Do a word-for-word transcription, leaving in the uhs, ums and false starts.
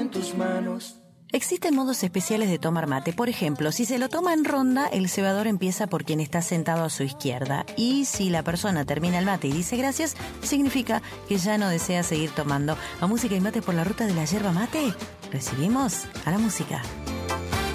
en tus manos. Existen modos especiales de tomar mate. Por ejemplo, si se lo toma en ronda, el cebador empieza por quien está sentado a su izquierda. Y si la persona termina el mate y dice gracias, significa que ya no desea seguir tomando. A Música y Mate por la ruta de la yerba mate, recibimos a la música.